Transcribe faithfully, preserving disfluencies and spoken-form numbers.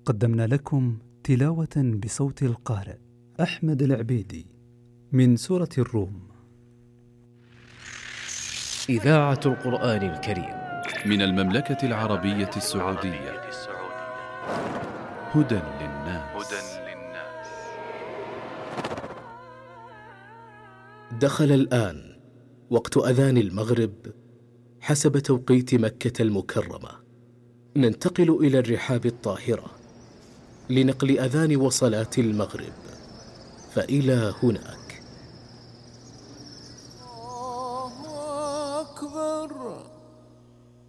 قدمنا لكم تلاوة بصوت القارئ أحمد العبيدي من سورة الروم. إذاعة القرآن الكريم من المملكة العربية السعودية. هدى للناس. دخل الآن وقت أذان المغرب حسب توقيت مكة المكرمة. ننتقل إلى الرحاب الطاهرة لنقل أذان وصلاة المغرب، فإلى هناك.